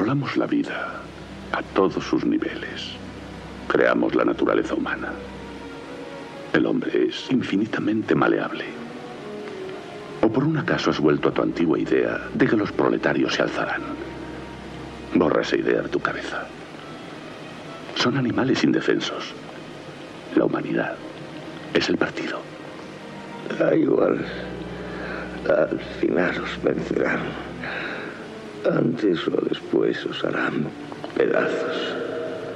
Controlamos la vida a todos sus niveles. Creamos la naturaleza humana. El hombre es infinitamente maleable. ¿O por un acaso has vuelto a tu antigua idea de que los proletarios se alzarán? Borra esa idea de tu cabeza. Son animales indefensos. La humanidad es el partido. Da igual. Al final os vencerán. Antes o después os harán pedazos.